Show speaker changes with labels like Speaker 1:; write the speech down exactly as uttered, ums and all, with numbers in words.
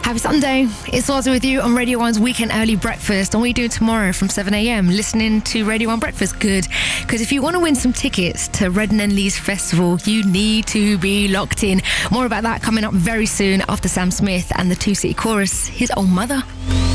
Speaker 1: Happy Sunday. It's Swazzy with you on Radio one's Weekend Early Breakfast. And what are you doing tomorrow from seven a.m? Listening to Radio one Breakfast? Good. Because if you want to win some tickets to Redden and Lee's Festival, you need to be locked in. More about that coming up very soon after Sam Smith and the Two City Chorus, his own mother.